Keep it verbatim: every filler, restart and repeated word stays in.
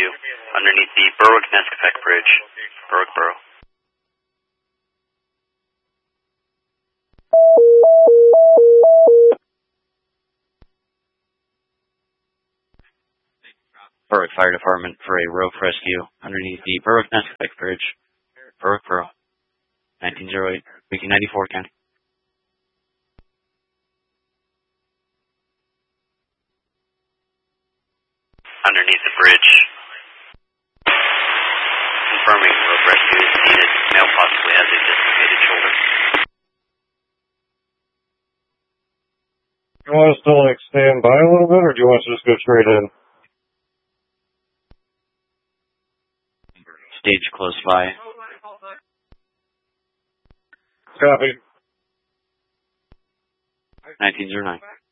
Rescue, underneath the Berwick-Nesquebec Bridge. Berwick Borough. Berwick Fire Department for a roof rescue underneath the Berwick-Nesquebec Bridge. Berwick Borough. nineteen oh eight, Wiki ninety-four, County. Underneath the bridge. Confirming roof rescue is needed. Male possibly has a dislocated shoulder. You want us to like stand by a little bit, or do you want us to just go straight in? Stage close by. Copy. nineteen oh nine.